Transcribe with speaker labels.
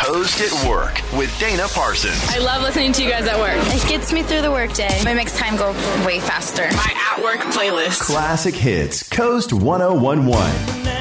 Speaker 1: Coast at Work with Dana Parsons.
Speaker 2: I love listening to you guys at work.
Speaker 3: It gets me through the workday. It makes time go way faster.
Speaker 2: My at work playlist.
Speaker 1: Classic hits. Coast 1011.